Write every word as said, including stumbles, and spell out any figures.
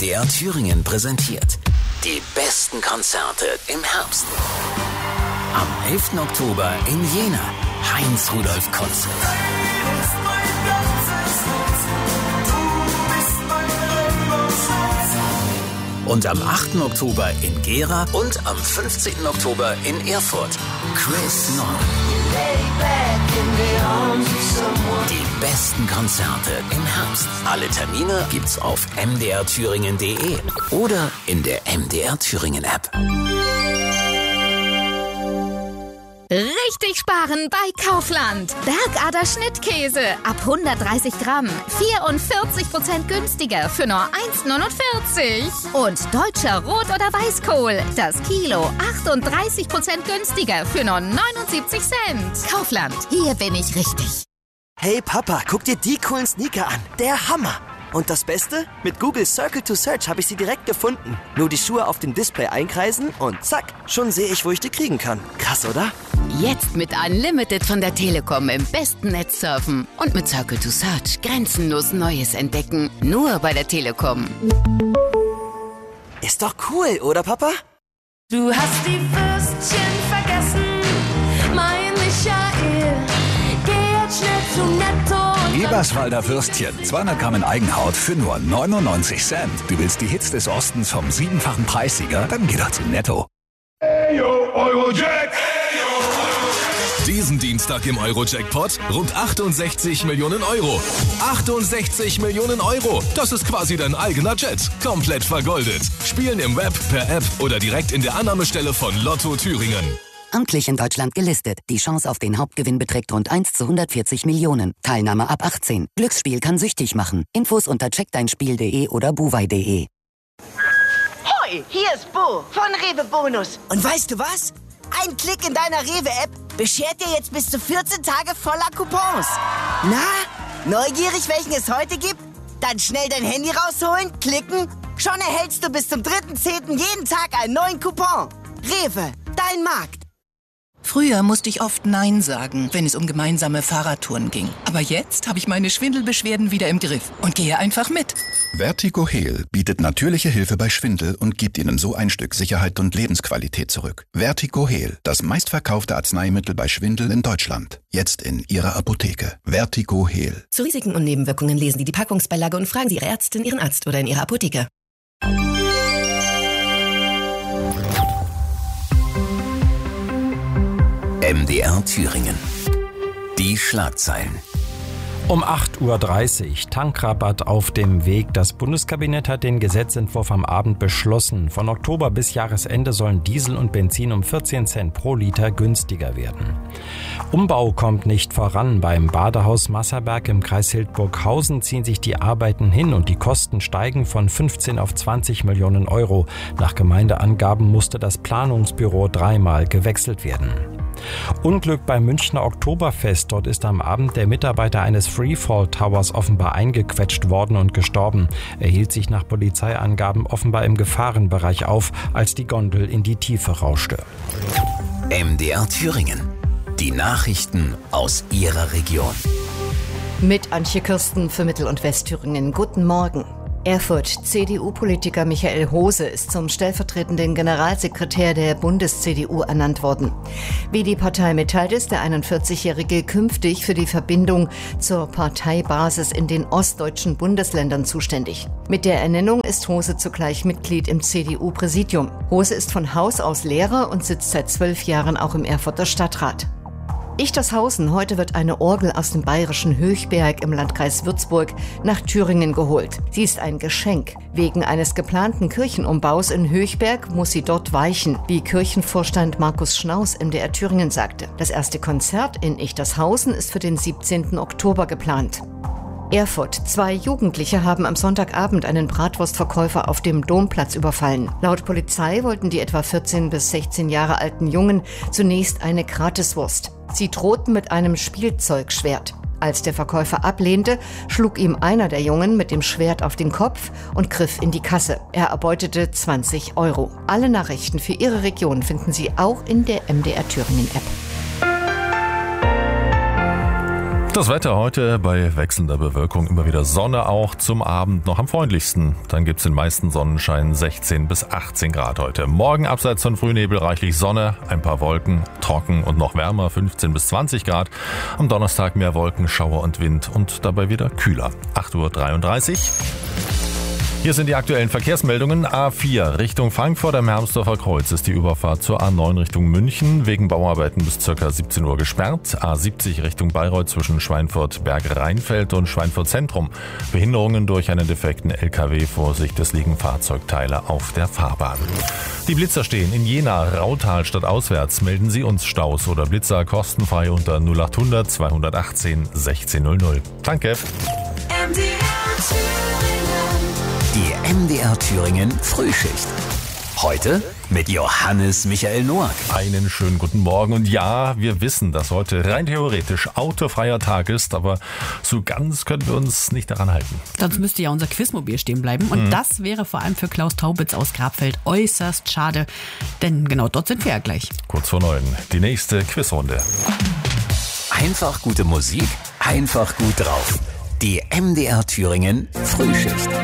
D R Thüringen präsentiert die besten Konzerte im Herbst. Am elften Oktober in Jena, Heinz-Rudolf-Konzert. Und am achten Oktober in Gera und am fünfzehnten Oktober in Erfurt, Chris Nord. Die besten Konzerte im Herbst. Alle Termine gibt's auf m d r thüringen punkt d e oder in der M D R Thüringen App. Richtig sparen bei Kaufland. Bergader Schnittkäse ab hundertdreißig Gramm. vierundvierzig Prozent günstiger für nur eins neunundvierzig. Und deutscher Rot- oder Weißkohl. Das Kilo achtunddreißig Prozent günstiger für nur neunundsiebzig Cent. Kaufland, hier bin ich richtig. Hey Papa, guck dir die coolen Sneaker an. Der Hammer. Und das Beste? Mit Google Circle to Search habe ich sie direkt gefunden. Nur die Schuhe auf dem Display einkreisen und zack, schon sehe ich, wo ich die kriegen kann. Krass, oder? Jetzt mit Unlimited von der Telekom im besten Netz surfen. Und mit Circle to Search grenzenlos Neues entdecken. Nur bei der Telekom. Ist doch cool, oder Papa? Du hast die Würstchen vergessen, mein Michael. Geh jetzt schnell zu Netto. Eberswalder Würstchen, zweihundert Gramm in Eigenhaut für nur neunundneunzig Cent. Du willst die Hits des Ostens vom siebenfachen Preissieger? Dann geh doch zu Netto. Hey yo, Eurojack! Diesen Dienstag im Euro-Jackpot rund achtundsechzig Millionen Euro. achtundsechzig Millionen Euro. Das ist quasi dein eigener Jet. Komplett vergoldet. Spielen im Web, per App oder direkt in der Annahmestelle von Lotto Thüringen. Amtlich in Deutschland gelistet. Die Chance auf den Hauptgewinn beträgt rund eins zu hundertvierzig Millionen. Teilnahme ab achtzehn. Glücksspiel kann süchtig machen. Infos unter check dein spiel punkt de oder buwei punkt de. Hoi, hier ist Bo von Rewe Bonus. Und weißt du was? Ein Klick in deiner Rewe-App beschert dir jetzt bis zu vierzehn Tage voller Coupons. Na, neugierig, welchen es heute gibt? Dann schnell dein Handy rausholen, klicken. Schon erhältst du bis zum dritten zehnten jeden Tag einen neuen Coupon. Rewe, dein Markt. Früher musste ich oft Nein sagen, wenn es um gemeinsame Fahrradtouren ging. Aber jetzt habe ich meine Schwindelbeschwerden wieder im Griff und gehe einfach mit. Vertigo Heal bietet natürliche Hilfe bei Schwindel und gibt Ihnen so ein Stück Sicherheit und Lebensqualität zurück. Vertigo Heal, das meistverkaufte Arzneimittel bei Schwindel in Deutschland. Jetzt in Ihrer Apotheke. Vertigo Heal. Zu Risiken und Nebenwirkungen lesen Sie die Packungsbeilage und fragen Sie Ihre Ärztin, Ihren Arzt oder in Ihrer Apotheke. M D R Thüringen. Die Schlagzeilen. Um acht Uhr dreißig, Tankrabatt auf dem Weg. Das Bundeskabinett hat den Gesetzentwurf am Abend beschlossen. Von Oktober bis Jahresende sollen Diesel und Benzin um vierzehn Cent pro Liter günstiger werden. Umbau kommt nicht voran. Beim Badehaus Masserberg im Kreis Hildburghausen ziehen sich die Arbeiten hin und die Kosten steigen von fünfzehn auf zwanzig Millionen Euro. Nach Gemeindeangaben musste das Planungsbüro dreimal gewechselt werden. Unglück beim Münchner Oktoberfest. Dort ist am Abend der Mitarbeiter eines Freefall Towers offenbar eingequetscht worden und gestorben. Er hielt sich nach Polizeiangaben offenbar im Gefahrenbereich auf, als die Gondel in die Tiefe rauschte. M D R Thüringen. Die Nachrichten aus Ihrer Region. Mit Antje Kirsten für Mittel- und Westthüringen. Guten Morgen. Erfurt. C D U-Politiker Michael Hose ist zum stellvertretenden Generalsekretär der Bundes-C D U ernannt worden. Wie die Partei mitteilt, ist der einundvierzigjährige künftig für die Verbindung zur Parteibasis in den ostdeutschen Bundesländern zuständig. Mit der Ernennung ist Hose zugleich Mitglied im C D U-Präsidium. Hose ist von Haus aus Lehrer und sitzt seit zwölf Jahren auch im Erfurter Stadtrat. Ichtershausen. Heute wird eine Orgel aus dem bayerischen Höchberg im Landkreis Würzburg nach Thüringen geholt. Sie ist ein Geschenk. Wegen eines geplanten Kirchenumbaus in Höchberg muss sie dort weichen, wie Kirchenvorstand Markus Schnaus M D R Thüringen sagte. Das erste Konzert in Ichtershausen ist für den siebzehnten Oktober geplant. Erfurt. Zwei Jugendliche haben am Sonntagabend einen Bratwurstverkäufer auf dem Domplatz überfallen. Laut Polizei wollten die etwa vierzehn bis sechzehn Jahre alten Jungen zunächst eine Gratiswurst. Sie drohten mit einem Spielzeugschwert. Als der Verkäufer ablehnte, schlug ihm einer der Jungen mit dem Schwert auf den Kopf und griff in die Kasse. Er erbeutete zwanzig Euro. Alle Nachrichten für Ihre Region finden Sie auch in der M D R Thüringen App. Das Wetter heute bei wechselnder Bewölkung, immer wieder Sonne, auch zum Abend noch am freundlichsten. Dann gibt's den meisten Sonnenschein, sechzehn bis achtzehn Grad heute. Morgen abseits von Frühnebel reichlich Sonne, ein paar Wolken, trocken und noch wärmer, fünfzehn bis zwanzig Grad. Am Donnerstag mehr Wolken, Schauer und Wind und dabei wieder kühler. acht Uhr dreiunddreißig. Hier sind die aktuellen Verkehrsmeldungen. A vier Richtung Frankfurt am Hermsdorfer Kreuz ist die Überfahrt zur A neun Richtung München wegen Bauarbeiten bis ca. siebzehn Uhr gesperrt. A siebzig Richtung Bayreuth zwischen Schweinfurt-Berg-Rheinfeld und Schweinfurt Zentrum. Behinderungen durch einen defekten L K W. Vorsicht, es liegen Fahrzeugteile auf der Fahrbahn. Die Blitzer stehen in Jena, Rautal stadtauswärts. Melden Sie uns Staus oder Blitzer kostenfrei unter null achthundert zweihundertachtzehn sechzehn null null. Danke. Die M D R Thüringen Frühschicht. Heute mit Johannes Michael Noack. Einen schönen guten Morgen. Und ja, wir wissen, dass heute rein theoretisch autofreier Tag ist, aber so ganz können wir uns nicht daran halten. Sonst müsste ja unser Quizmobil stehen bleiben. Und mhm. das wäre vor allem für Klaus Taubitz aus Grabfeld äußerst schade. Denn genau dort sind wir ja gleich. Kurz vor neun, die nächste Quizrunde. Einfach gute Musik, einfach gut drauf. Die M D R Thüringen Frühschicht.